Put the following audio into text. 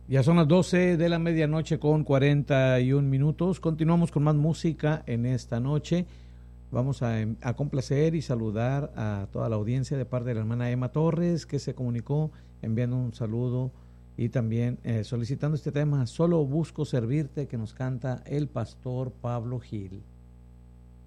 Ya son las 12 de la medianoche con 41 minutos. Continuamos con más música en esta noche. Vamos a complacer y saludar a toda la audiencia de parte de la hermana Emma Torres, que se comunicó enviando un saludo y también solicitando este tema, Solo busco servirte, que nos canta el pastor Pablo Gil.